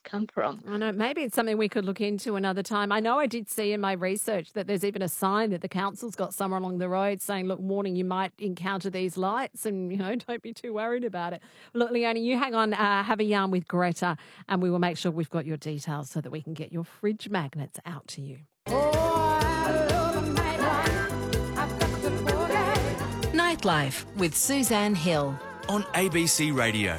come from. I know, maybe it's something we could look into another time. I know I did see in my research that there's even a sign that the council's got somewhere along the road saying, look, warning, you might encounter these lights and, don't be too worried about it. Look, Leonie, you hang on, have a yarn with Greta and we will make sure we've got your details so that we can get your fridge magnets out to you. Nightlife with Suzanne Hill on ABC Radio.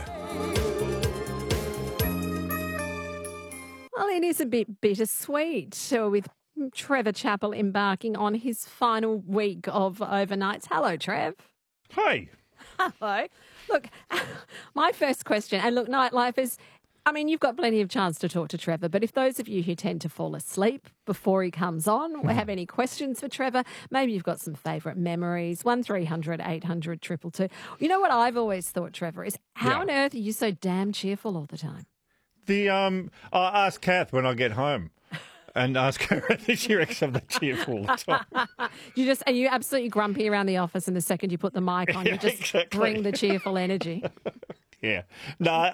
Well, it is a bit bittersweet with Trevor Chappell embarking on his final week of overnights. Hello, Trev. Hey. Hello. Look, my first question, and look, Nightlife is, you've got plenty of chance to talk to Trevor, but if those of you who tend to fall asleep before he comes on or have any questions for Trevor, maybe you've got some favourite memories, 1300 800 222. You know what I've always thought, Trevor, is how on earth are you so damn cheerful all the time? I'll ask Kath when I get home and ask her if she reckons I'm that cheerful all the time. Are you absolutely grumpy around the office and the second you put the mic on, you just bring the cheerful energy? Yeah. No,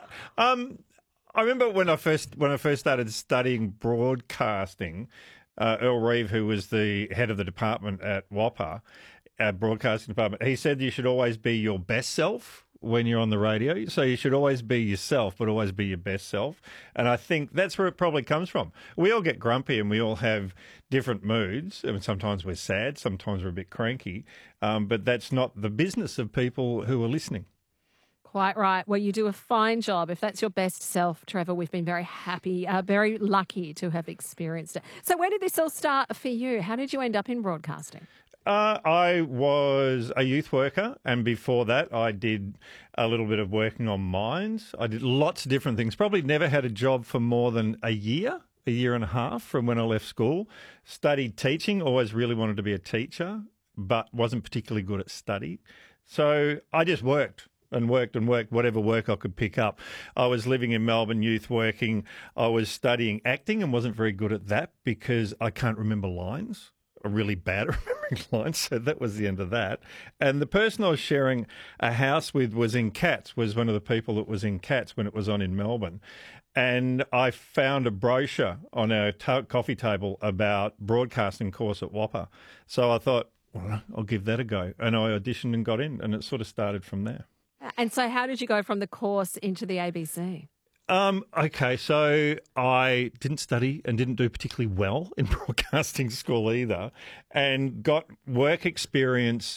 I remember when I first started studying broadcasting, Earl Reeve, who was the head of the department at WAPA, broadcasting department, he said you should always be your best self when you're on the radio. So you should always be yourself, but always be your best self. And I think that's where it probably comes from. We all get grumpy and we all have different moods. I mean, sometimes we're sad, sometimes we're a bit cranky, but that's not the business of people who are listening. Quite right. Well, you do a fine job. If that's your best self, Trevor, we've been very happy, very lucky to have experienced it. So where did this all start for you? How did you end up in broadcasting? I was a youth worker, and before that I did a little bit of working on mines. I did lots of different things. Probably never had a job for more than a year and a half from when I left school. Studied teaching, always really wanted to be a teacher, but wasn't particularly good at study. So I just worked and worked, whatever work I could pick up. I was living in Melbourne, youth working. I was studying acting and wasn't very good at that because I can't remember lines. I'm really bad at remembering lines, so that was the end of that. And the person I was sharing a house with was one of the people that was in Cats when it was on in Melbourne. And I found a brochure on our coffee table about broadcasting course at WAPA. So I thought, well, I'll give that a go. And I auditioned and got in, and it sort of started from there. And so how did you go from the course into the ABC? Okay, so I didn't study and didn't do particularly well in broadcasting school either, and got work experience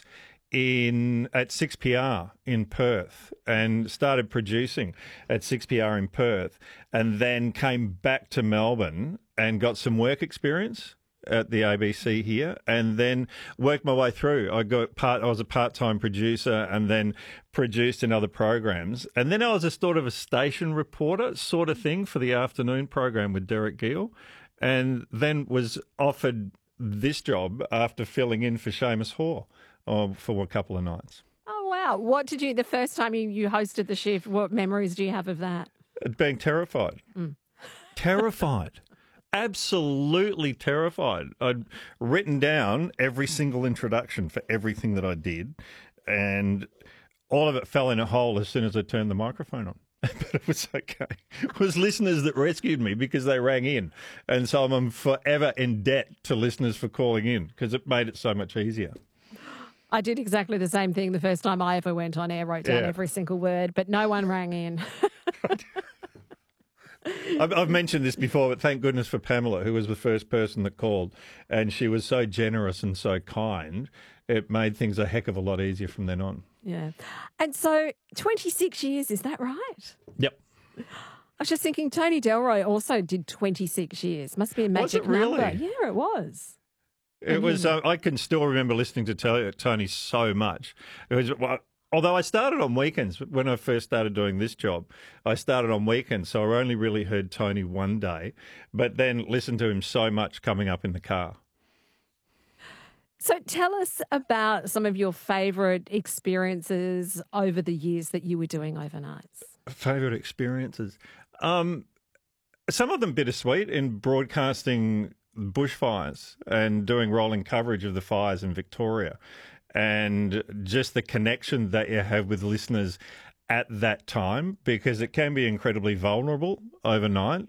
at 6PR in Perth and started producing at 6PR in Perth, and then came back to Melbourne and got some work experience at the ABC here, and then worked my way through. I was a part-time producer and then produced in other programs. And then I was a sort of a station reporter sort of thing for the afternoon program with Derek Gill, and then was offered this job after filling in for Seamus Hoare for a couple of nights. Oh, wow. The first time you hosted the shift, what memories do you have of that? Being terrified. Terrified. Absolutely terrified. I'd written down every single introduction for everything that I did, and all of it fell in a hole as soon as I turned the microphone on. But it was okay. It was listeners that rescued me because they rang in. And so I'm forever in debt to listeners for calling in because it made it so much easier. I did exactly the same thing the first time I ever went on air, wrote down every single word, but no one rang in. I've mentioned this before, but thank goodness for Pamela, who was the first person that called, and she was so generous and so kind. It made things a heck of a lot easier from then on. Yeah. And so 26 years, is that right? Yep. I was just thinking Tony Delroy also did 26 years. Must be a magic really? number. Yeah, it was. It was. I can still remember listening to Tony so much. It was. Although I started on weekends when I first started doing this job, I started on weekends, so I only really heard Tony one day, but then listened to him so much coming up in the car. So tell us about some of your favourite experiences over the years that you were doing overnights. Favourite experiences? Some of them bittersweet in broadcasting bushfires and doing rolling coverage of the fires in Victoria, and just the connection that you have with listeners at that time, because it can be incredibly vulnerable overnight